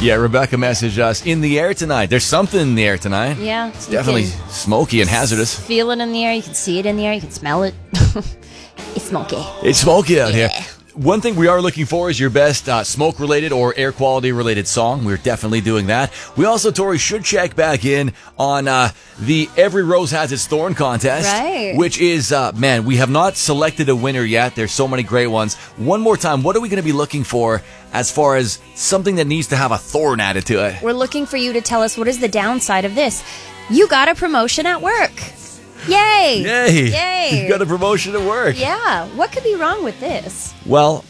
Yeah, Rebecca messaged us, in the air tonight. There's something in the air tonight. Yeah. It's definitely smoky and hazardous. Feel it in the air. You can see it in the air. You can smell it. It's smoky. It's smoky out here. One thing we are looking for is your best smoke-related or air quality-related song. We're definitely doing that. We also, Tori, should check back in on the Every Rose Has Its Thorn contest. Right. Which is, man, we have not selected a winner yet. There's so many great ones. One more time, what are we going to be looking for as far as something that needs to have a thorn added to it? We're looking for you to tell us what is the downside of this. You got a promotion at work. Yay! You got a promotion at work. Yeah. What could be wrong with this? Well,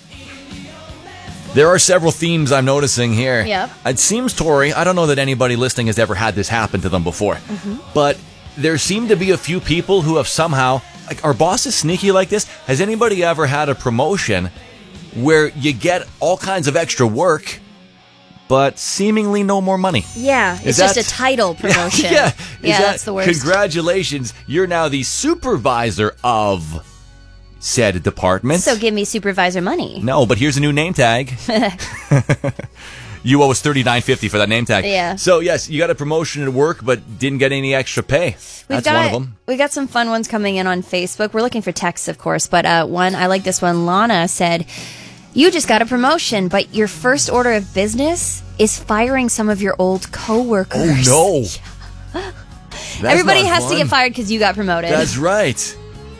there are several themes I'm noticing here. Yep. It seems, Tori, I don't know that anybody listening has ever had this happen to them before, but there seem to be a few people who have somehow, like, our boss is sneaky like this. Has anybody ever had a promotion where you get all kinds of extra work, but seemingly no more money? Yeah, it's just a title promotion. Yeah, that's the worst. Congratulations, you're now the supervisor of said department. So give me supervisor money. No, but here's a new name tag. You owe us $39.50 for that name tag. Yeah. So yes, you got a promotion at work, but didn't get any extra pay. That's one of them. We got some fun ones coming in on Facebook. We're looking for texts, of course, but one, I like this one. Lana said, you just got a promotion, but your first order of business is firing some of your old coworkers. Oh, no. Everybody has to get fired because you got promoted. That's right.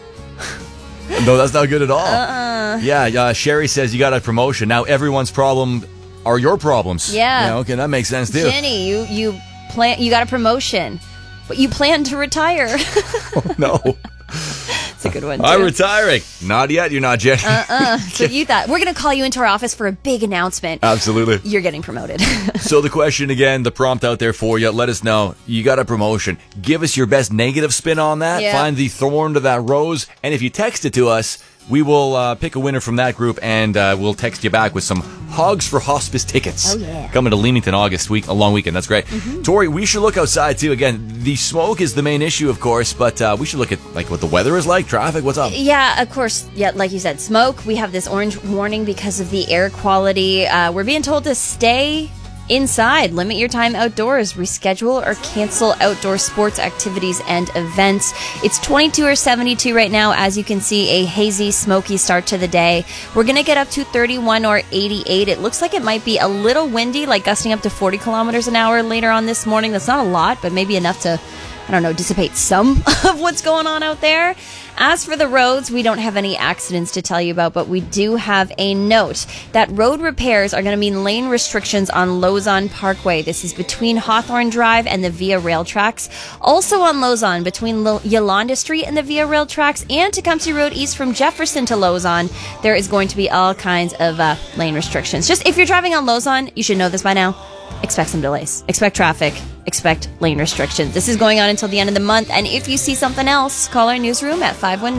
No, that's not good at all. Yeah, Sherry says you got a promotion. Now everyone's problem are your problems. Yeah. Okay, that makes sense too. Jenny, you got a promotion, but you plan to retire. Oh, no. It's a good one, too. I'm retiring. Not yet, you're not, Jenny. So you thought, we're going to call you into our office for a big announcement. Absolutely. You're getting promoted. So the question again, the prompt out there for you, let us know. You got a promotion. Give us your best negative spin on that. Yeah. Find the thorn to that rose. And if you text it to us, we will pick a winner from that group, and we'll text you back with some Hogs for Hospice tickets. Oh, yeah. Coming to Leamington August week, a long weekend. That's great. Tori, we should look outside, too. Again, the smoke is the main issue, of course, but we should look at like what the weather is like, traffic, what's up? Yeah, of course. Yeah, like you said, smoke. We have this orange warning because of the air quality. We're being told to stay inside, limit your time outdoors, reschedule or cancel outdoor sports activities and events. It's 22 or 72 right now. As you can see, a hazy, smoky start to the day. We're going to get up to 31 or 88. It looks like it might be a little windy, like gusting up to 40 kilometers an hour later on this morning. That's not a lot, but maybe enough to, I don't know, dissipate some of what's going on out there. As for the roads, we don't have any accidents to tell you about, but we do have a note that road repairs are going to mean lane restrictions on Lausanne Parkway. This is between Hawthorne Drive and the Via Rail tracks. Also on Lausanne, between Yolanda Street and the Via Rail tracks, and Tecumseh Road east from Jefferson to Lausanne, there is going to be all kinds of lane restrictions. Just if you're driving on Lausanne, you should know this by now. Expect some delays. Expect traffic. Expect lane restrictions. This is going on until the end of the month. And if you see something else, call our newsroom at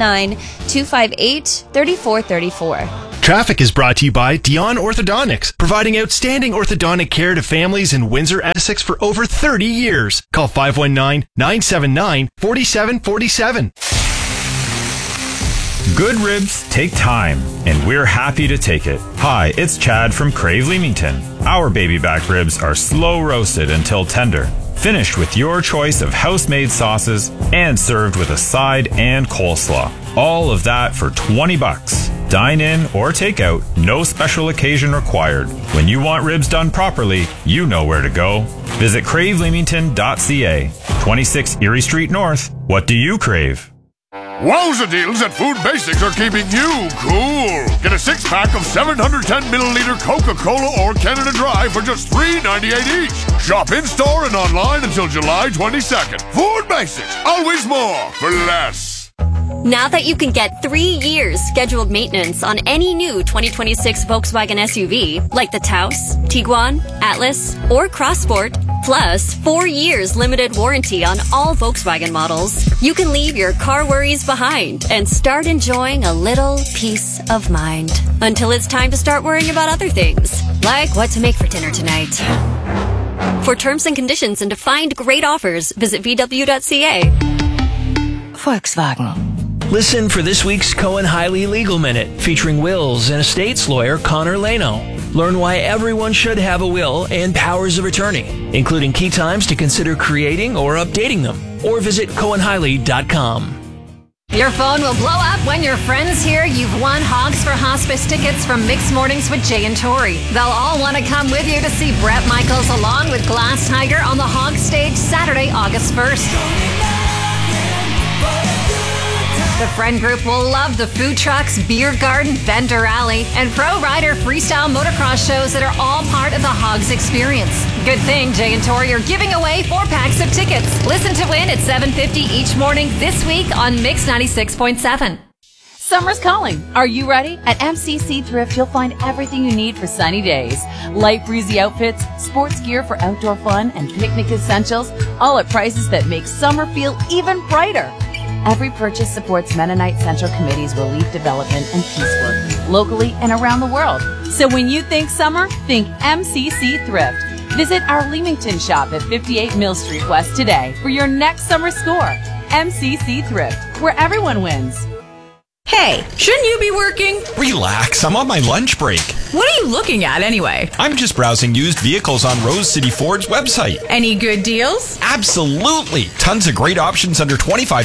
519-258-3434. Traffic is brought to you by Dion Orthodontics, providing outstanding orthodontic care to families in Windsor, Essex for over 30 years. Call 519-979-4747. Good ribs take time, and we're happy to take it. Hi, it's Chad from Crave Leamington. Our baby back ribs are slow roasted until tender, finished with your choice of house-made sauces, and served with a side and coleslaw. All of that for $20. Dine in or take out, no special occasion required. When you want ribs done properly, you know where to go. Visit craveleamington.ca. 26 Erie Street North. What do you crave? Wowza deals at Food Basics are keeping you cool. Get a 6-pack of 710-milliliter Coca-Cola or Canada Dry for just $3.98 each. Shop in-store and online until July 22nd. Food Basics, always more for less. Now that you can get 3 years scheduled maintenance on any new 2026 Volkswagen SUV, like the Taos, Tiguan, Atlas, or Crossport, plus 4 years limited warranty on all Volkswagen models, you can leave your car worries behind and start enjoying a little peace of mind. Until it's time to start worrying about other things, like what to make for dinner tonight. For terms and conditions and to find great offers, visit VW.ca. Volkswagen. Listen for this week's Cohen Hiley Legal Minute, featuring wills and estates lawyer Connor Leno. Learn why everyone should have a will and powers of attorney, including key times to consider creating or updating them. Or visit CohenHiley.com. Your phone will blow up when your friends hear you've won Hogs for Hospice tickets from Mixed Mornings with Jay and Tori. They'll all want to come with you to see Bret Michaels along with Glass Tiger on the Hogs stage Saturday, August 1st. The friend group will love the food trucks, beer garden, vendor alley, and pro rider freestyle motocross shows that are all part of the Hogs experience. Good thing Jay and Tori are giving away 4 packs of tickets. Listen to win at 7:50 each morning this week on Mix 96.7. Summer's calling. Are you ready? At MCC Thrift, you'll find everything you need for sunny days. Light breezy outfits, sports gear for outdoor fun, and picnic essentials, all at prices that make summer feel even brighter. Every purchase supports Mennonite Central Committee's relief, development, and peace work, locally and around the world. So when you think summer, think MCC Thrift. Visit our Leamington shop at 58 Mill Street West today for your next summer score. MCC Thrift, where everyone wins. Hey, shouldn't you be working? Relax, I'm on my lunch break. What are you looking at anyway? I'm just browsing used vehicles on Rose City Ford's website. Any good deals? Absolutely. Tons of great options under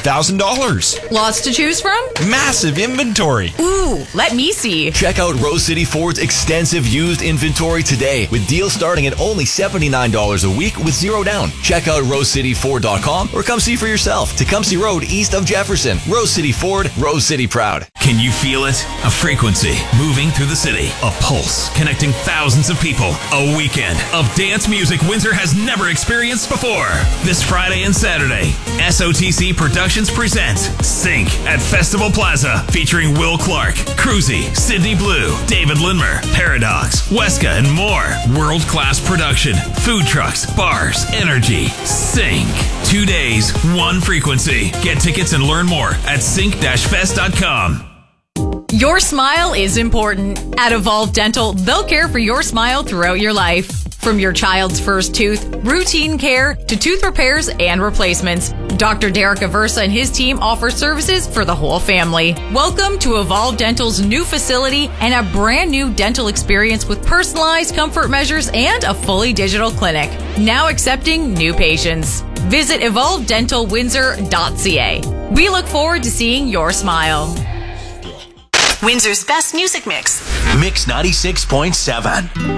$25,000. Lots to choose from? Massive inventory. Ooh, let me see. Check out Rose City Ford's extensive used inventory today with deals starting at only $79 a week with zero down. Check out rosecityford.com or come see for yourself. Tecumseh Road east of Jefferson. Rose City Ford, Rose City proud. Can you feel it? A frequency moving through the city. A pulse connecting thousands of people. A weekend of dance music Windsor has never experienced before. This Friday and Saturday, SOTC Productions presents Sync at Festival Plaza, featuring Will Clark, Cruzy, Sydney Blue, David Lindmer, Paradox, Weska, and more. World-class production, food trucks, bars, energy. Sync. 2 days, 1 frequency. Get tickets and learn more at sync-fest.com. Your smile is important. At Evolve Dental, they'll care for your smile throughout your life. From your child's first tooth, routine care, to tooth repairs and replacements, Dr. Derek Aversa and his team offer services for the whole family. Welcome to Evolve Dental's new facility and a brand new dental experience with personalized comfort measures and a fully digital clinic. Now accepting new patients. Visit evolvedentalwindsor.ca. We look forward to seeing your smile. Windsor's best music mix. Mix 96.7.